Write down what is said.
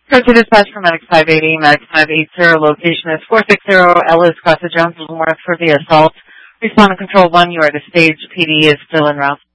Go to dispatch for Medic 580, Medic 580, location is 460 Ellis Crossing Jones, Littleworth for the assault. Respond to Control 1, you are at the stage. PD is still en route.